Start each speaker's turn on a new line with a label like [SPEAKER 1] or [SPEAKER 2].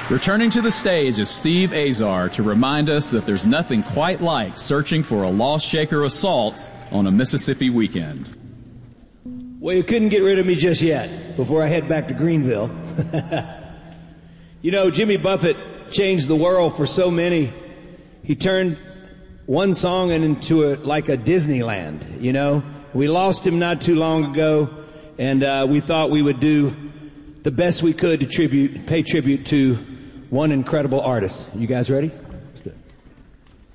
[SPEAKER 1] Returning to the stage is Steve Azar to remind us that there's nothing quite like searching for a lost shaker of salt on a Mississippi weekend.
[SPEAKER 2] Well, you couldn't get rid of me just yet, before I head back to Greenville. You know, Jimmy Buffett changed the world for so many. He turned one song into like a Disneyland, you know. We lost him not too long ago, and we thought we would do the best we could to pay tribute to one incredible artist. You guys ready?